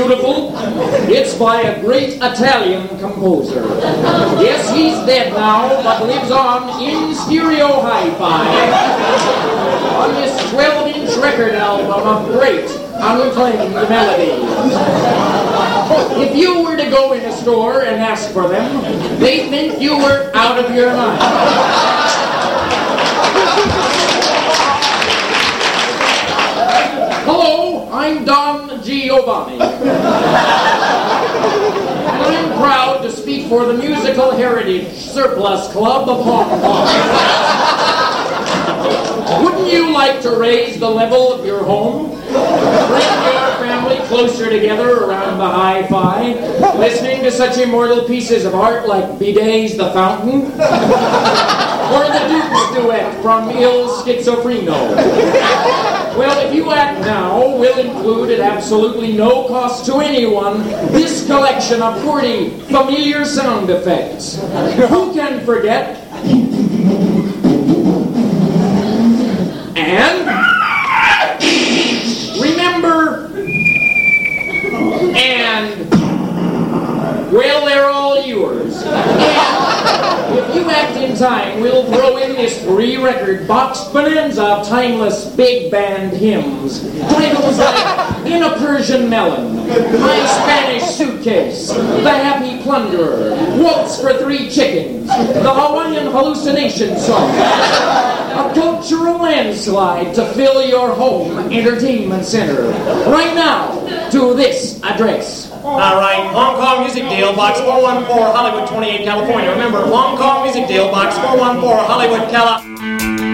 beautiful? It's by a great Italian composer. Yes, he's dead now, but lives on in stereo hi-fi on this 12-inch record album of great unclaimed melodies. If you were to go in a store and ask for them, they'd think you were out of your mind. Hello, I'm Don Giovanni. And I'm proud to speak for the Musical Heritage Surplus Club of Hong Kong. Wouldn't you like to raise the level of your home? Bring your family closer together around the hi-fi, listening to such immortal pieces of art like Bidet's The Fountain, or the Duke's Duet from Il Schizofreno. Well, if you act now, we'll include at absolutely no cost to anyone this collection of 40 familiar sound effects. Who can forget? And remember, and well, they're all yours. And if you act in time, we'll throw in this 3-record boxed bonanza of timeless big band hymns. Titles like In a Persian Melon, My Spanish Suitcase, The Happy Plunderer, Waltz for 3 Chickens, The Hawaiian Hallucination Song, a cultural landslide to fill your home entertainment center. Right now, to this address. All right, Hong Kong Music Deal, Box 414, Hollywood, 28, California. Remember, Hong Kong Music Deal, Box 414, Hollywood, California.